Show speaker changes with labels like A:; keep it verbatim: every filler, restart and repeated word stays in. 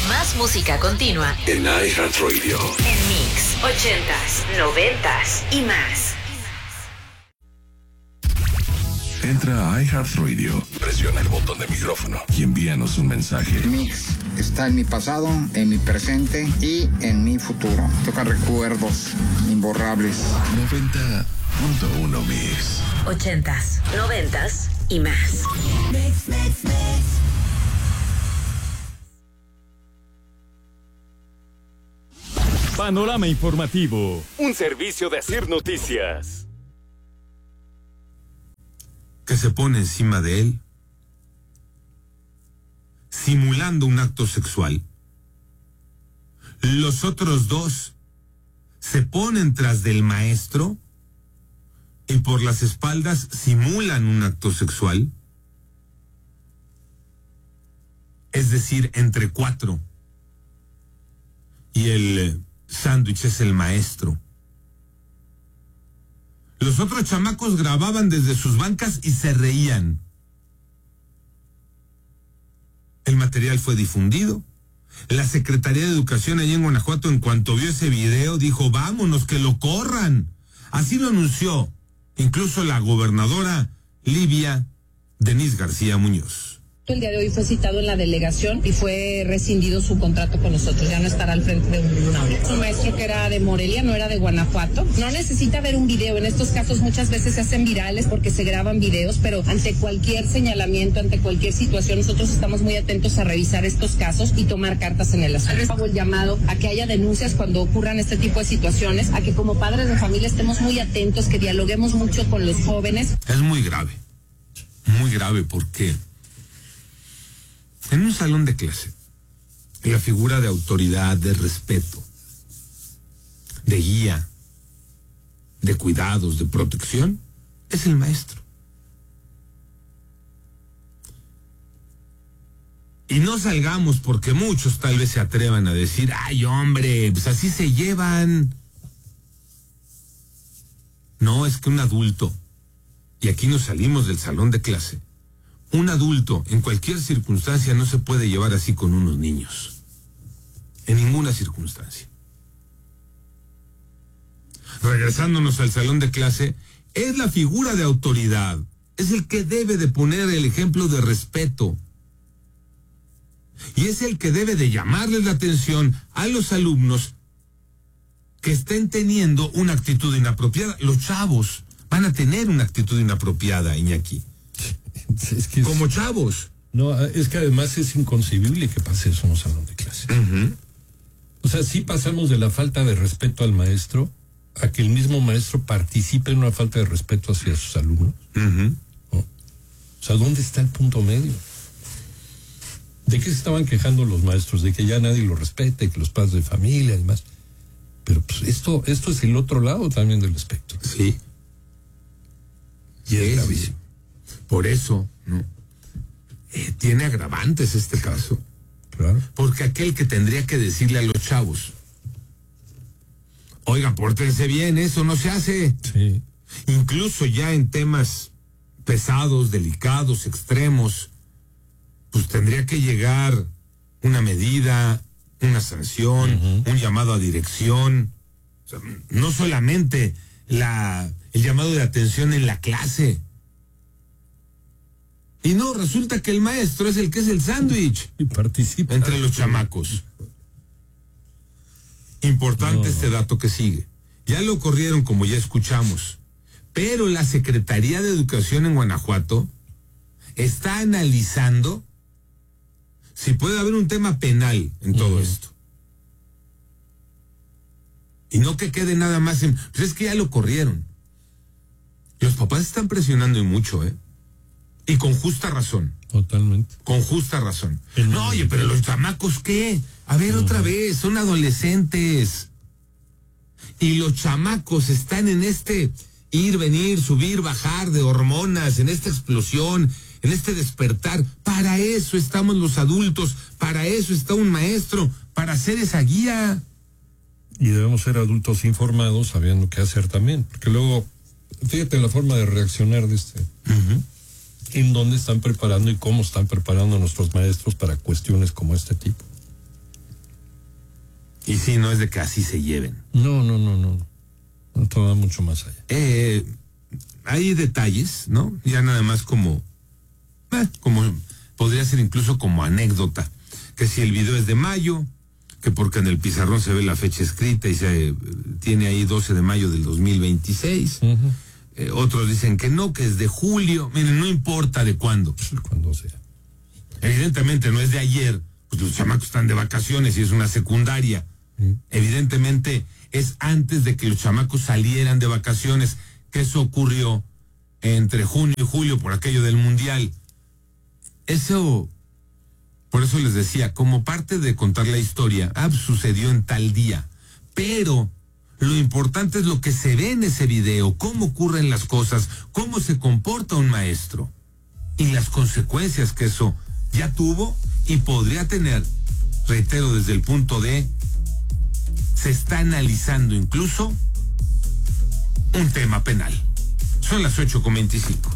A: Más música continua
B: en iHeartRadio.
A: En Mix, ochentas, noventas y más.
B: Entra a iHeartRadio, presiona el botón de micrófono y envíanos un mensaje.
C: Mix está en mi pasado, en mi presente y en mi futuro. Toca recuerdos imborrables.
B: noventa punto uno Mix.
A: Ochentas, noventas y más.
D: Mix, mix, mix.
E: Panorama Informativo, un servicio de Asir Noticias.
F: Que se pone encima de él, simulando un acto sexual. Los otros dos se ponen tras del maestro y por las espaldas simulan un acto sexual. Es decir, entre cuatro. Y el sándwich es el maestro. Los otros chamacos grababan desde sus bancas y se reían. El material fue difundido. La Secretaría de Educación allá en Guanajuato, en cuanto vio ese video, dijo, vámonos, que lo corran. Así lo anunció incluso la gobernadora Livia Denise García Muñoz.
G: El día de hoy fue citado en la delegación y fue rescindido su contrato con nosotros. Ya no estará al frente de un tribunal. Es un maestro que era de Morelia, no era de Guanajuato. No necesita ver un video. En estos casos muchas veces se hacen virales porque se graban videos, pero ante cualquier señalamiento, ante cualquier situación, nosotros estamos muy atentos a revisar estos casos y tomar cartas en el asunto. Hago el llamado a que haya denuncias cuando ocurran este tipo de situaciones, a que como padres de familia estemos muy atentos, que dialoguemos mucho con los jóvenes.
F: Es muy grave, muy grave porque en un salón de clase, la figura de autoridad, de respeto, de guía, de cuidados, de protección, es el maestro. Y no salgamos porque muchos tal vez se atrevan a decir, ay hombre, pues así se llevan. No, es que un adulto, y aquí nos salimos del salón de clase, un adulto en cualquier circunstancia no se puede llevar así con unos niños. En ninguna circunstancia. Regresándonos al salón de clase, es la figura de autoridad. Es el que debe de poner el ejemplo de respeto. Y es el que debe de llamarles la atención a los alumnos que estén teniendo una actitud inapropiada. Los chavos van a tener una actitud inapropiada, Iñaki.
H: Es que es,
F: como chavos.
H: No, es que además es inconcebible que pase eso en un salón de clase.
F: Uh-huh.
H: O sea, sí pasamos de la falta de respeto al maestro a que el mismo maestro participe en una falta de respeto hacia sus alumnos.
F: Uh-huh.
H: ¿No? O sea, ¿dónde está el punto medio? ¿De qué se estaban quejando los maestros? De que ya nadie los respete, que los padres de familia y demás. Pero pues esto, esto es el otro lado también del espectro.
F: Sí. Y es gravísimo. Por eso, ¿no? Eh, tiene agravantes este caso.
H: Claro.
F: Porque aquel que tendría que decirle a los chavos, oigan, pórtense bien, eso no se hace.
H: Sí.
F: Incluso ya en temas pesados, delicados, extremos, pues tendría que llegar una medida, una sanción, uh-huh. un llamado a dirección. O sea, no solamente la, el llamado de atención en la clase. Y no, resulta que el maestro es el que es el sándwich.
H: Y participa.
F: Entre los chamacos. Importante no. Este dato que sigue. Ya lo corrieron, como ya escuchamos. Pero la Secretaría de Educación en Guanajuato está analizando si puede haber un tema penal en todo uh-huh. esto. Y no que quede nada más en... Pues es que ya lo corrieron. Los papás están presionando y mucho, ¿eh? Y con justa razón.
H: Totalmente.
F: Con justa razón. El no, oye, pero los chamacos, ¿qué? A ver, uh-huh. otra vez, son adolescentes. Y los chamacos están en este ir, venir, subir, bajar de hormonas, en esta explosión, en este despertar. Para eso estamos los adultos, para eso está un maestro, para hacer esa guía.
H: Y debemos ser adultos informados, sabiendo qué hacer también. Porque luego, fíjate la forma de reaccionar de este...
F: Uh-huh.
H: En dónde están preparando y cómo están preparando a nuestros maestros para cuestiones como este tipo.
F: Y sí, no es de que así se lleven.
H: No, no, no, no. Esto va mucho más allá.
F: Eh, hay detalles, ¿no? Ya nada más como, eh, como podría ser incluso como anécdota, que si el video es de mayo, que porque en el pizarrón se ve la fecha escrita y se eh, tiene ahí doce de mayo del dos mil veintiséis. Uh-huh. Eh, otros dicen que no, que es de julio. Miren, no importa de cuándo.
H: Pues cuando sea.
F: Evidentemente no es de ayer, pues los chamacos están de vacaciones y es una secundaria. Uh-huh. Evidentemente es antes de que los chamacos salieran de vacaciones, que eso ocurrió entre junio y julio por aquello del mundial. Eso, por eso les decía, como parte de contar la historia, ah, sucedió en tal día, pero lo importante es lo que se ve en ese video, cómo ocurren las cosas, cómo se comporta un maestro y las consecuencias que eso ya tuvo y podría tener, reitero, desde el punto de se está analizando incluso un tema penal. Son las ocho con veinticinco.